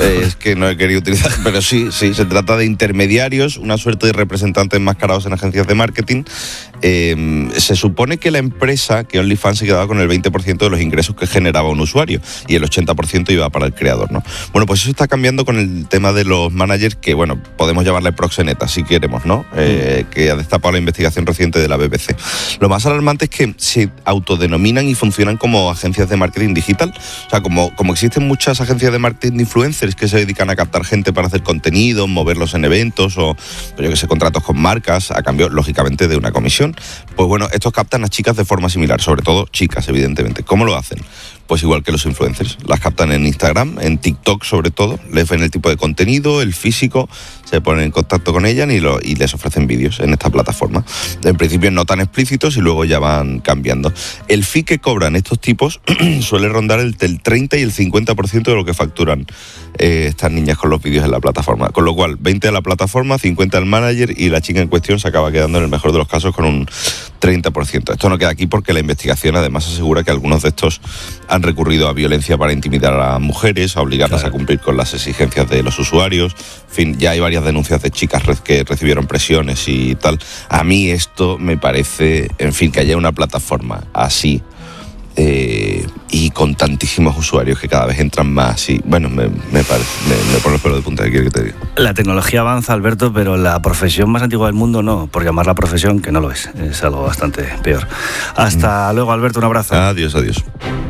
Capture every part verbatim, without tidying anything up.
Eh, es que no he querido utilizar, pero sí, sí, se trata de intermediarios, una suerte de representantes enmascarados en agencias de marketing. Eh, se supone que la empresa, que OnlyFans, se quedaba con el veinte por ciento de los ingresos que generaba un usuario y el ochenta por ciento iba para el creador, ¿no? Bueno, pues eso está cambiando con el tema de los managers, que, bueno, podemos llamarle proxeneta si queremos, ¿no? Eh, que ha destapado la investigación reciente de la B B C. Lo más alarmante es que se autodenominan y funcionan como agencias de marketing digital. O sea, como, como existen muchas agencias de marketing de influencers que se dedican a captar gente para hacer contenido, moverlos en eventos o, yo que sé, contratos con marcas, a cambio, lógicamente, de una comisión. Pues bueno, estos captan a chicas de forma similar, sobre todo chicas, evidentemente. ¿Cómo lo hacen? Pues igual que los influencers. Las captan en Instagram, en TikTok sobre todo, les ven el tipo de contenido, el físico, se ponen en contacto con ellas y, lo, y les ofrecen vídeos en esta plataforma. En principio no tan explícitos y luego ya van cambiando. El fee que cobran estos tipos suele rondar el, el treinta y el cincuenta por ciento de lo que facturan eh, estas niñas con los vídeos en la plataforma. Con lo cual, veinte a la plataforma, cincuenta al manager y la chica en cuestión se acaba quedando en el mejor de los casos con un treinta por ciento. Esto no queda aquí porque la investigación además asegura que algunos de estos han recurrido a violencia para intimidar a mujeres, a obligarlas claro. a cumplir con las exigencias de los usuarios. En fin, ya hay varias denuncias de chicas que recibieron presiones y tal. A mí esto me parece, en fin, que haya una plataforma así eh, y con tantísimos usuarios que cada vez entran más y, bueno, me, me parece, me, me pone el pelo de punta, ¿qué quiero que te diga? La tecnología avanza, Alberto, pero la profesión más antigua del mundo no, por llamarla profesión, que no lo es, es algo bastante peor. Hasta mm. luego, Alberto, un abrazo. Adiós, adiós.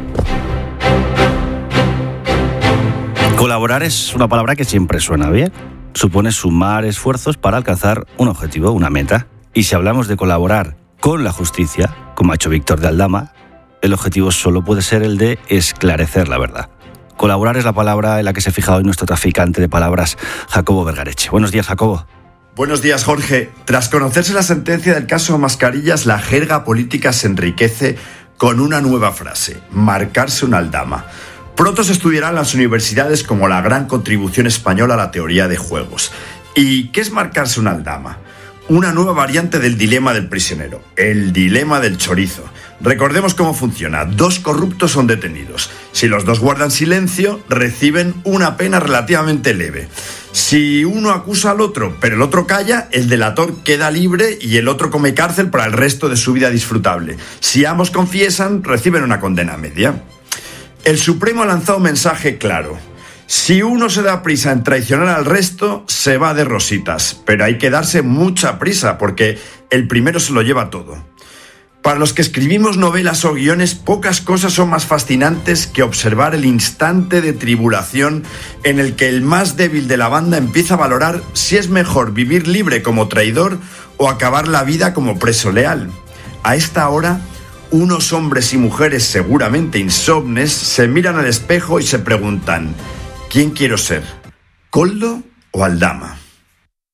Colaborar es una palabra que siempre suena bien. Supone sumar esfuerzos para alcanzar un objetivo, una meta. Y si hablamos de colaborar con la justicia, como ha hecho Víctor de Aldama, el objetivo solo puede ser el de esclarecer la verdad. Colaborar es la palabra en la que se fija hoy nuestro traficante de palabras, Jacobo Vergareche. Buenos días, Jacobo. Buenos días, Jorge. Tras conocerse la sentencia del caso Mascarillas, la jerga política se enriquece con una nueva frase: marcarse una aldama. Pronto se estudiará en las universidades como la gran contribución española a la teoría de juegos. ¿Y qué es marcarse una aldama? Una nueva variante del dilema del prisionero, el dilema del chorizo. Recordemos cómo funciona. Dos corruptos son detenidos. Si los dos guardan silencio, reciben una pena relativamente leve. Si uno acusa al otro, pero el otro calla, el delator queda libre y el otro come cárcel para el resto de su vida disfrutable. Si ambos confiesan, reciben una condena media. El Supremo ha lanzado un mensaje claro. Si uno se da prisa en traicionar al resto, se va de rositas. Pero hay que darse mucha prisa, porque el primero se lo lleva todo. Para los que escribimos novelas o guiones, pocas cosas son más fascinantes que observar el instante de tribulación en el que el más débil de la banda empieza a valorar si es mejor vivir libre como traidor o acabar la vida como preso leal. A esta hora, unos hombres y mujeres seguramente insomnes se miran al espejo y se preguntan: ¿quién quiero ser? ¿Coldo o Aldama?